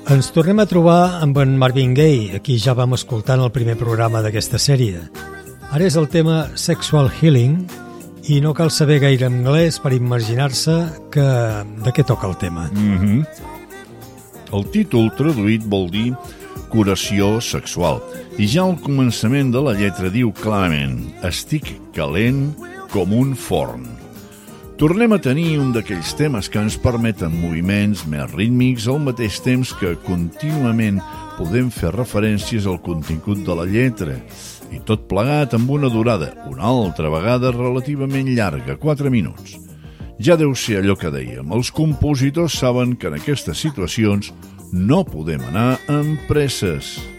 Ens tornem a trobar amb en Marvin Gaye, a qui ja vam escoltar en el primer programa d'aquesta sèrie. Ara és el tema Sexual Healing i no cal saber gaire anglès per imaginar-se de què toca el tema. El títol traduït vol dir curació sexual i ja al començament de la lletra diu clarament: estic calent com un forn. Tornem a tenir un d'aquells temes que ens permeten moviments més rítmics al mateix temps que contínuament podem fer referències al contingut de la lletra, i tot plegat amb una durada, una altra vegada relativament llarga, 4 minuts. Ja deu ser allò que dèiem, els compositors saben que en aquestes situacions no podem anar amb presses.